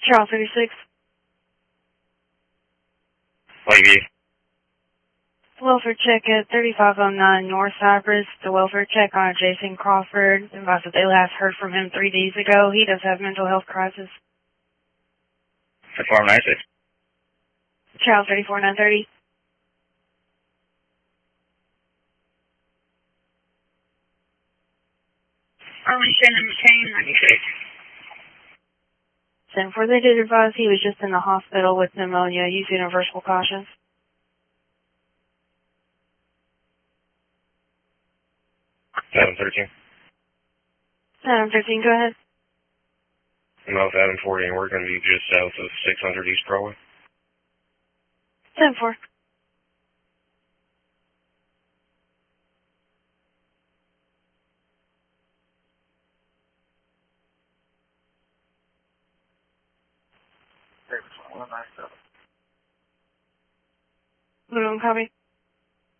Charles 36. What do you need? Welfare check at 3509 North Cypress. The welfare check on Jason Crawford. Advised that they last heard from him 3 days ago. He does have mental health crisis. For Farm 96. Charles 34930. Arlington and McCain 96. 10-4, they did advise he was just in the hospital with pneumonia. Use universal caution. 713. 713, go ahead. I'm off Adam 40 and we're going to be just south of 600 East Broadway. 10-4. Blue, copy.